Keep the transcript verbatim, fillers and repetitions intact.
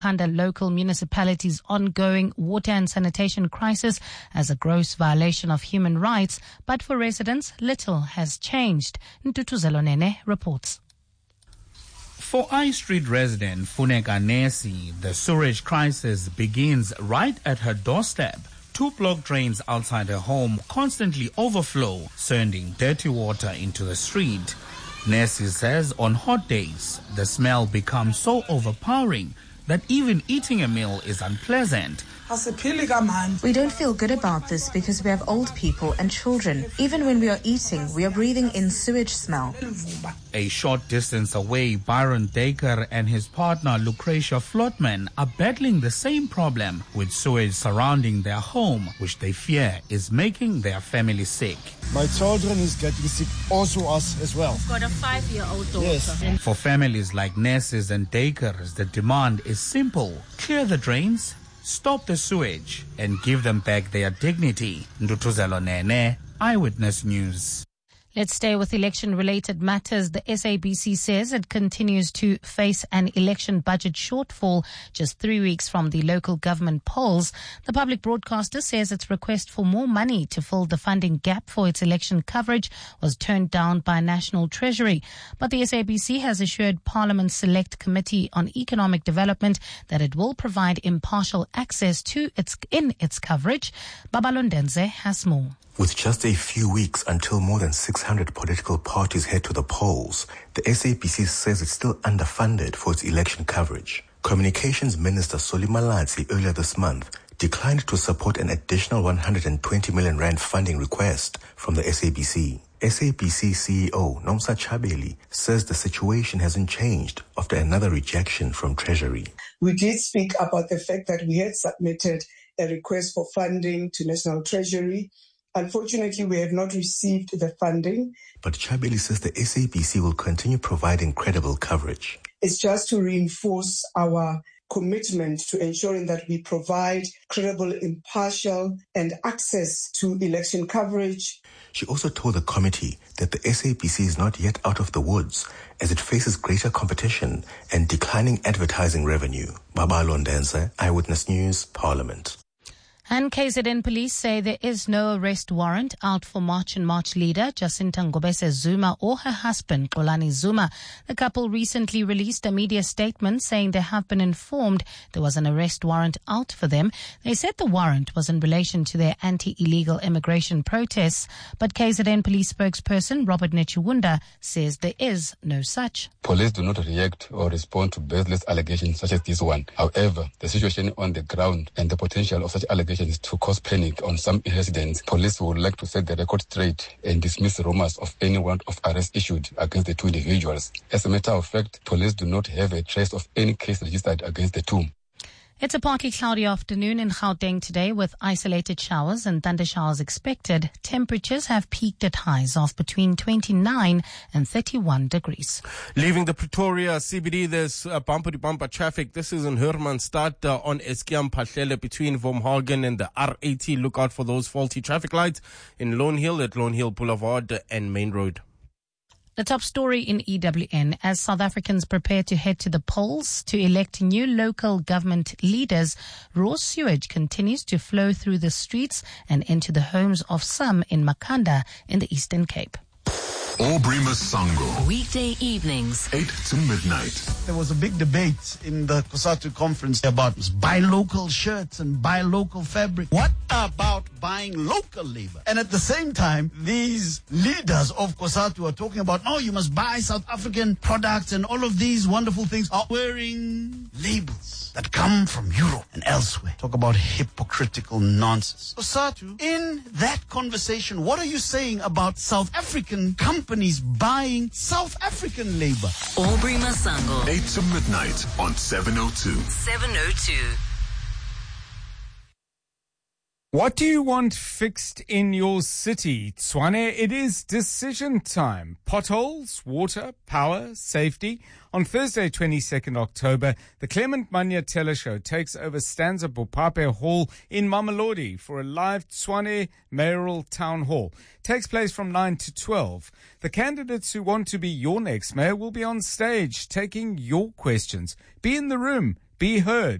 under local municipalities' ongoing water and sanitation crisis as a gross violation of human rights, but for residents, little has changed. Ntutuzelo Nene reports. For I Street resident Funeka Nesi, the sewerage crisis begins right at her doorstep. Two block drains outside her home constantly overflow, sending dirty water into the street. Nesi says on hot days, the smell becomes so overpowering that even eating a meal is unpleasant. We don't feel good about this because we have old people and children. Even when we are eating, we are breathing in sewage smell. A short distance away, Byron Dacre and his partner Lucretia Flotman are battling the same problem with sewage surrounding their home, which they fear is making their family sick. My children is getting sick, also us as well. I've got a five-year-old daughter. Yes. For families like Nesses and Dacres, the demand is simple. Clear the drains, stop the sewage, and give them back their dignity. Ntutuzelo Nene, Eyewitness News. Let's stay with election-related matters. The S A B C says it continues to face an election budget shortfall just three weeks from the local government polls. The public broadcaster says its request for more money to fill the funding gap for its election coverage was turned down by National Treasury. But the S A B C has assured Parliament's Select Committee on Economic Development that it will provide impartial access to its in its coverage. Babalondenze has more. With just a few weeks until more than six hundred political parties head to the polls, the S A B C says it's still underfunded for its election coverage. Communications Minister Solly Malatsi earlier this month declined to support an additional one hundred twenty million rand funding request from the S A B C. S A B C C E O Nomsa Chabeli says the situation hasn't changed after another rejection from Treasury. We did speak about the fact that we had submitted a request for funding to National Treasury. Unfortunately, we have not received the funding. But Chabeli says the S A B C will continue providing credible coverage. It's just to reinforce our commitment to ensuring that we provide credible, impartial, and access to election coverage. She also told the committee that the S A B C is not yet out of the woods as it faces greater competition and declining advertising revenue. Babalondenze, Eyewitness News, Parliament. And K Z N police say there is no arrest warrant out for March and March leader Jacinta Ngobese Zuma or her husband Xolani Zuma. The couple recently released a media statement saying they have been informed there was an arrest warrant out for them. They said the warrant was in relation to their anti-illegal immigration protests, but K Z N police spokesperson Robert Nechiwunda says there is no such. Police do not react or respond to baseless allegations such as this one. However, the situation on the ground and the potential of such allegations to cause panic on some residents, police would like to set the record straight and dismiss rumors of any warrant of arrest issued against the two individuals. As a matter of fact, police do not have a trace of any case registered against the two. It's a partly cloudy afternoon in Gauteng today with isolated showers and thunder showers expected. Temperatures have peaked at highs of between twenty-nine and thirty-one degrees. Leaving the Pretoria C B D, there's uh, bumper-to-bumper traffic. This is in Hermanstad uh, on Eskiam Pahlele between Vomhagen and the R eighty. Look out for those faulty traffic lights in Lone Hill at Lone Hill Boulevard and Main Road. The top story in E W N as South Africans prepare to head to the polls to elect new local government leaders. Raw sewage continues to flow through the streets and into the homes of some in Makanda in the Eastern Cape. Aubrey Masango. Weekday evenings, eight to midnight. There was a big debate in the COSATU conference about buy local shirts and buy local fabric. What about buying local labor? And at the same time, these leaders of COSATU are talking about, no, you must buy South African products and all of these wonderful things are wearing labels that come from Europe and elsewhere. Talk about hypocritical nonsense. COSATU, in that conversation, what are you saying about South African companies buying South African labor? Aubrey Masango. eight to midnight on seven oh two. seven oh two. What do you want fixed in your city? Tshwane, it is decision time. Potholes, water, power, safety. On Thursday, twenty-second October, the Clement Manya Teleshow takes over Stanza Bopape Hall in Mamelodi for a live Tshwane mayoral town hall. Takes place from nine to twelve. The candidates who want to be your next mayor will be on stage taking your questions. Be in the room. Be heard.